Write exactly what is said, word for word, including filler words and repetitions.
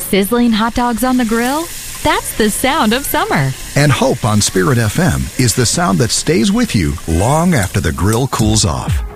Sizzling hot dogs on the grill? That's the sound of summer. And Hope on Spirit F M is the sound that stays with you long after the grill cools off.